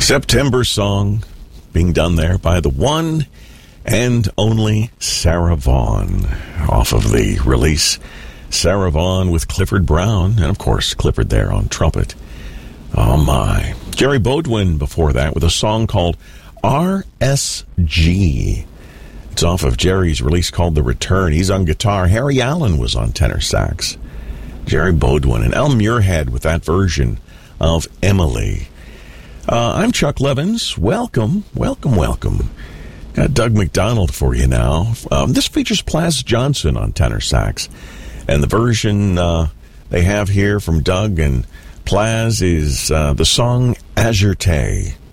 September Song being done there by the one and only Sarah Vaughan off of the release Sarah Vaughan with Clifford Brown, and of course Clifford there on trumpet. Oh my. Jerry Bodwin before that with a song called RSG. It's off of Jerry's release called The Return. He's on guitar. Harry Allen was on tenor sax. Jerry Bodwin and El Muirhead with that version of Emily. I'm Chuck Levins. Welcome. Got Doug McDonald for you now. This features Plas Johnson on tenor sax. And the version they have here from Doug and Plas is the song Azurte.